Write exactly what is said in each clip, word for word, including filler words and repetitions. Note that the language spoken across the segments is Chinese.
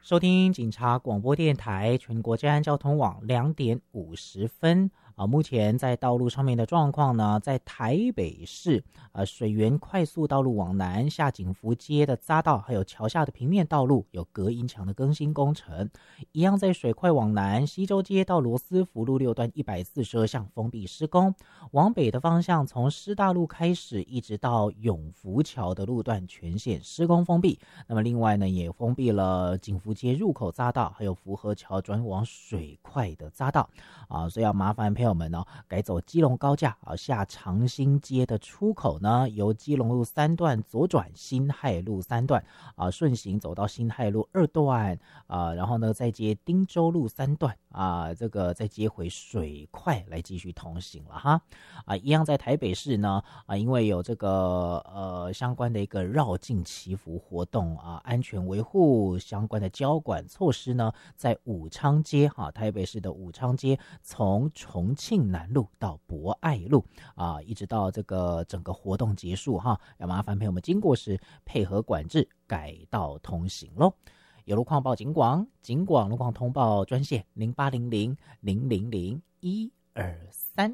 收听警察广播电台全国治安交通网两点五十分啊，目前在道路上面的状况呢，在台北市呃水源快速道路往南下景福街的匝道，还有桥下的平面道路有隔音墙的更新工程，一样在水快往南西周街到罗斯福路六段一百四十二巷封闭施工，往北的方向从师大路开始一直到永福桥的路段全线施工封闭。那么另外呢，也封闭了景福街入口匝道，还有福和桥转往水快的匝道啊，所以要麻烦朋友们呢、哦、改走基隆高架啊，下长兴街的出口呢，由基隆路三段左转辛亥路三段啊，顺行走到辛亥路二段啊，然后呢再接汀州路三段啊，这个再接回水快来继续通行了哈啊，一样在台北市呢啊，因为有这个呃相关的一个绕境祈福活动啊，安全维护相关的交管措施呢，在武昌街哈，台北市的武昌街从重庆南路到博爱路啊，一直到这个整个活动结束哈，要麻烦朋友们经过时配合管制改道通行咯。有路况报警广，警广路况通报专线零八零零零零零一二三。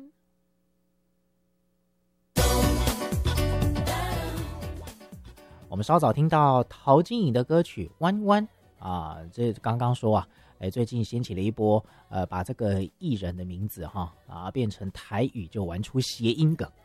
我们稍早听到陶晶莹的歌曲《弯弯》啊，这刚刚说啊，哎，最近掀起了一波，呃，把这个艺人的名字哈啊变成台语就玩出谐音梗